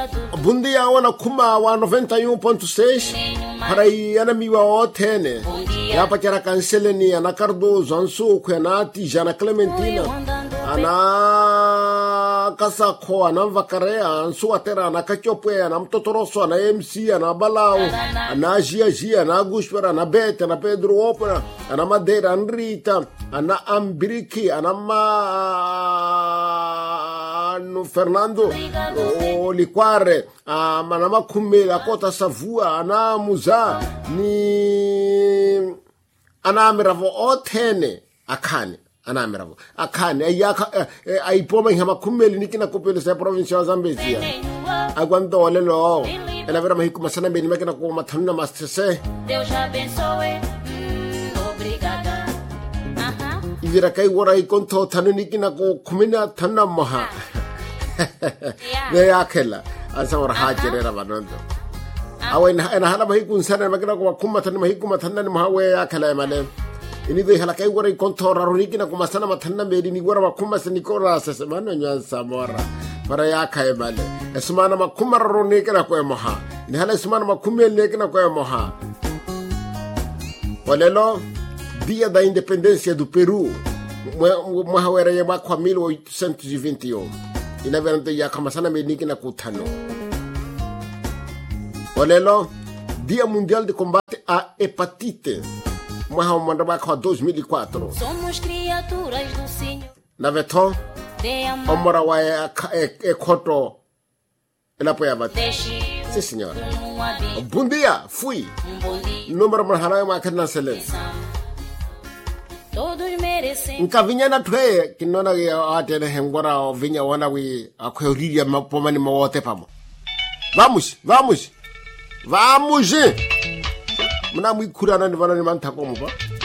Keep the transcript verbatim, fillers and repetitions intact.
Bom dia, wana kuma wa noventa e um ponto seis. Para aí, ana miwa o tene. Ya pa kera canceleni, ana Cardoso, ansu, kwena Tijana Clementina. Ana Kasako, ana Vakarea, ansu atera, ana Kakyope, ana Mtotoroso, ana M C, ana Balau, ana Gia Gia, ana Guspera, ana Bete, ana Pedro Opera, ana Madeira, ana Rita, ana Ambiriki, ana Ma... no Fernando o Liquare, a Manama Kume, a Kota Savua, ana Muza, ni ana Miravo o tene, akane. Anamiravo akane ayaka ai poma hama kumeli nikina kopele sa provincia ya Zambezia aguanto lelo ela vera mahiko masana beni makina ko mathana mastese Deus abençoe obrigada aha ivira kai wora I konto thanu nikina ko kumina thana maha ne akela asa wora hajere ra banondo awen ana hala mahiko sana makina ko kumma thana mahiko mathana maha we akela male ini de hala kai wora kontora roniki na kumasana mathanna meri ni wora makuma senikora sese mano nya samora para ya kai male esmana makuma roniki na ko moha ni hala esmana makume leki na ko moha olelo dia da independência do Peru moha wera ya kwa mil oitocentos e vinte e um ina verante ya kamasana meri na kutano olelo dia mundial de combate à hepatite Mwa mandaba kwa dois mil e quatro. Somos criaturas do Senhor. Na veton omora wa e e koto ela poia bater. Sim, senhora. Bom dia, fui. Número marhana ma kana sele. Todos merecem. Nkavinya na twe kinona ya atene hengora o vinya wana wi akweuria mapomani mawote pamo. Vamos, vamos. Vamos. Mna mwikurana ni vana ni mantako mba